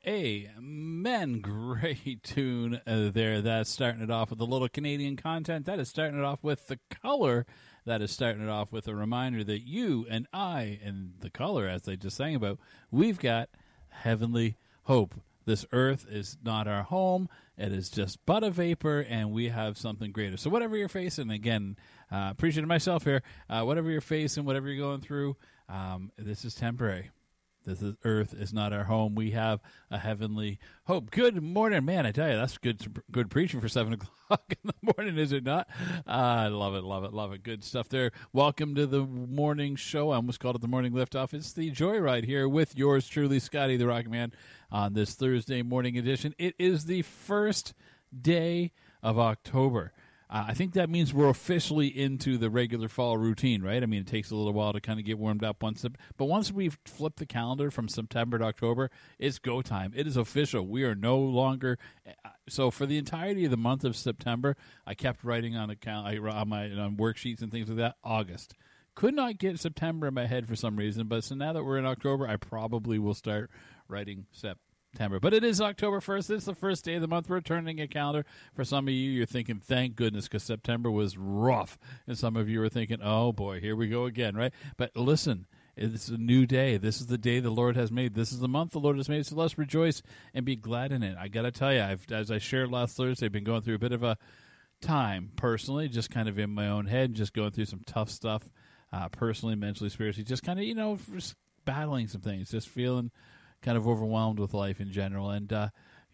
Amen. Great tune there. That's starting it off with a little Canadian content. That is starting it off with The Color. That is starting it off with a reminder that you and I and The Color, as they just sang about, we've got heavenly hope. This earth is not our home. It is just but a vapor, and we have something greater. So whatever you're facing, again, appreciating myself here, whatever you're facing, whatever you're going through, this is temporary. Earth is not our home. We have a heavenly hope. Good morning, man. I tell you, that's good preaching for 7 o'clock in the morning, is it not? I love it, love it, love it. Good stuff there. Welcome to the morning show. I almost called it the morning liftoff. It's the Joyride here with yours truly, Scotty the Rock Man, on this Thursday morning edition. It is the first day of October. I think that means we're officially into the regular fall routine, right? I mean, it takes a little while to kind of get warmed up. But once we've flipped the calendar from September to October, it's go time. It is official. We are no longer. So for the entirety of the month of September, I kept writing on on worksheets and things like that. August. Could not get September in my head for some reason, but so now that we're in October, I probably will start writing September. But it is October 1st. It's the first day of the month. We're turning a calendar. For some of you, you're thinking, thank goodness, because September was rough. And some of you are thinking, oh, boy, here we go again, right? But listen, it's a new day. This is the day the Lord has made. This is the month the Lord has made. So let's rejoice and be glad in it. I got to tell you, as I shared last Thursday, I've been going through a bit of a time personally, just kind of in my own head, just going through some tough stuff personally, mentally, spiritually, just kind of, just battling some things, just feeling kind of overwhelmed with life in general. And, I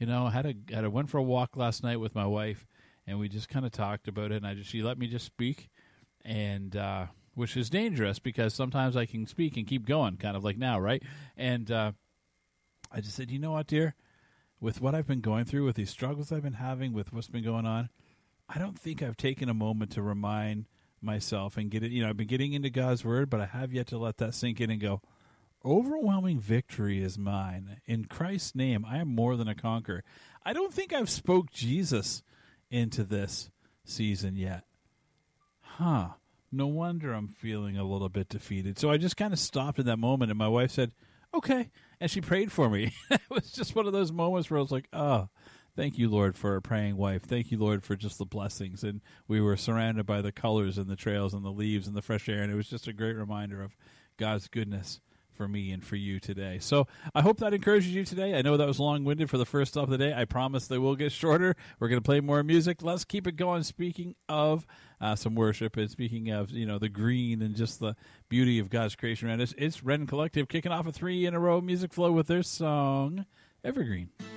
went for a walk last night with my wife, and we just kind of talked about it, and she let me just speak, and which is dangerous because sometimes I can speak and keep going, kind of like now, right? And I just said, you know what, dear? With what I've been going through, with these struggles I've been having, with what's been going on, I don't think I've taken a moment to remind myself and get it. I've been getting into God's Word, but I have yet to let that sink in and go, overwhelming victory is mine. In Christ's name, I am more than a conqueror. I don't think I've spoke Jesus into this season yet. No wonder I'm feeling a little bit defeated. So I just kind of stopped in that moment, and my wife said, okay. And she prayed for me. It was just one of those moments where I was like, oh, thank you, Lord, for a praying wife. Thank you, Lord, for just the blessings. And we were surrounded by the colors and the trails and the leaves and the fresh air, and it was just a great reminder of God's goodness for me and for you today. So I hope that encourages you today. I know that was long-winded for the first stop of the day. I promise they will get shorter. We're going to play more music. Let's keep it going. Speaking of some worship and speaking of, the green and just the beauty of God's creation around us, it's Red Collective kicking off a 3 in a row music flow with their song, Evergreen.